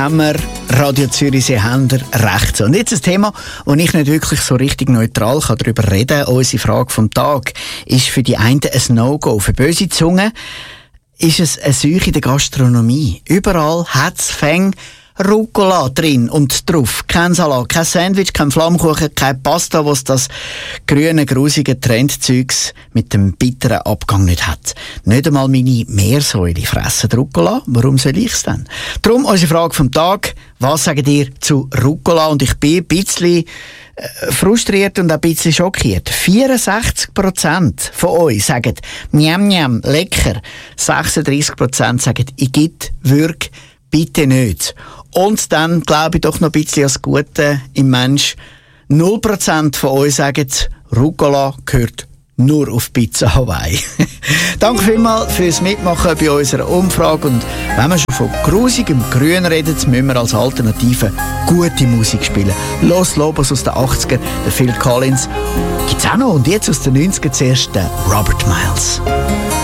haben wir, Radio Zürich, Sie haben recht so. Und jetzt ein Thema, wo ich nicht wirklich so richtig neutral darüber reden kann. Unsere Frage vom Tag ist für die einen ein No-Go. Für böse Zungen ist es eine Seuche in der Gastronomie. Überall hat es Rucola drin und drauf. Kein Salat, kein Sandwich, kein Flammkuchen, kein Pasta, was das grüne, grusige Trendzeugs mit dem bitteren Abgang nicht hat. Nicht einmal meine Meersäule fressen Rucola. Warum soll ich es denn? Darum unsere Frage vom Tag. Was sagt ihr zu Rucola? Und ich bin ein bisschen frustriert und ein bisschen schockiert. 64% von euch sagen «Njam, njam, lecker». 36% sagen «Igitt, würg, bitte nicht». Und dann glaube ich doch noch ein bisschen an das Gute im Mensch. 0% von euch sagen, Rucola gehört nur auf Pizza Hawaii. Danke vielmals fürs Mitmachen bei unserer Umfrage. Und wenn wir schon von grusigem Grün reden, müssen wir als Alternative gute Musik spielen. Los Lobos aus den 80er, der Phil Collins. Gibt's auch noch. Und jetzt aus den 90er zuerst der Robert Miles.